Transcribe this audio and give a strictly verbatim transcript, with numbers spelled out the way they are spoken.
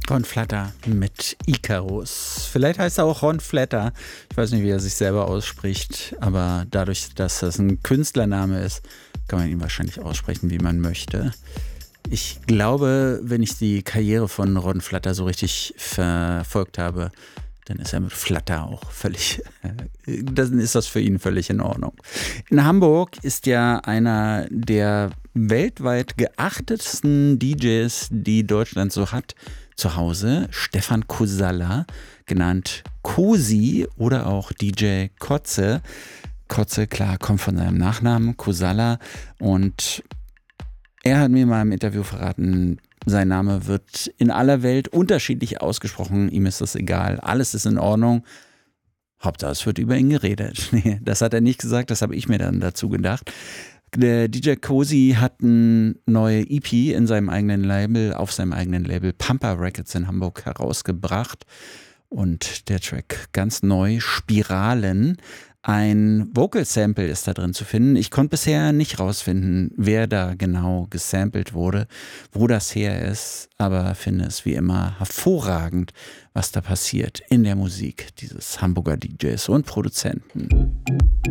Ron Flatter mit Icarus. Vielleicht heißt er auch Ron Flatter. Ich weiß nicht, wie er sich selber ausspricht, aber dadurch, dass das ein Künstlername ist, kann man ihn wahrscheinlich aussprechen, wie man möchte. Ich glaube, wenn ich die Karriere von Ron Flatter so richtig verfolgt habe, dann ist er mit Flatter auch völlig, dann ist das für ihn völlig in Ordnung. In Hamburg ist ja einer der weltweit geachtetsten D Js, die Deutschland so hat, zu Hause, Stefan Kosalla, genannt Kosi oder auch D J Kotze. Kotze, klar, kommt von seinem Nachnamen, Kosalla, und er hat mir mal im Interview verraten, sein Name wird in aller Welt unterschiedlich ausgesprochen, ihm ist das egal, alles ist in Ordnung. Hauptsache, es wird über ihn geredet. Nee, das hat er nicht gesagt, das habe ich mir dann dazu gedacht. Der D J Kosi hat eine neue E P in seinem eigenen Label, auf seinem eigenen Label Pampa Records in Hamburg herausgebracht. Und der Track ganz neu, Spiralen. Ein Vocal-Sample ist da drin zu finden. Ich konnte bisher nicht rausfinden, wer da genau gesampelt wurde, wo das her ist, aber finde es wie immer hervorragend, was da passiert in der Musik dieses Hamburger D Js und Produzenten.